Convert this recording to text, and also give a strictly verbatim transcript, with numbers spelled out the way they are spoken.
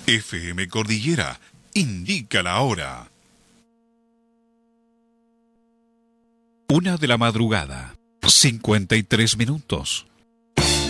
F M Cordillera indica la hora. Una de la madrugada, cincuenta y tres minutos.